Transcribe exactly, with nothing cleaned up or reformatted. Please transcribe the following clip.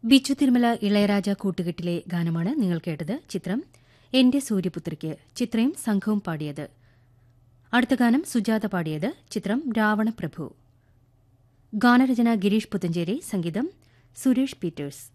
ബിച്ചു തിരുമല ഇളയരാജ കൂട്ടുകെട്ടിലെ ഗാനമാണ് നിങ്ങൾ കേട്ടത്. ചിത്രം എന്റെ സൂര്യപുത്രിക്ക്. ചിത്രയും സംഘവും പാടിയത്. അടുത്ത ഗാനം സുജാത പാടിയത്. ചിത്രം രാവണപ്രഭു. ഗാനരചന ഗിരീഷ് പുത്തഞ്ചേരി, സംഗീതം സുരേഷ് പീറ്റേഴ്സ്.